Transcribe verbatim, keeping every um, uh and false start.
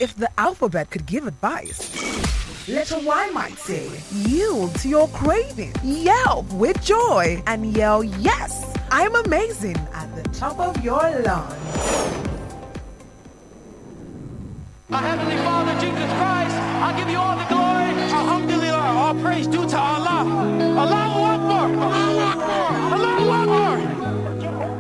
If the alphabet could give advice, Letter Y might say, yield to your craving, yelp with joy, and yell, yes, I'm amazing at the top of your lungs. Our Heavenly Father, Jesus Christ, I give you all the glory,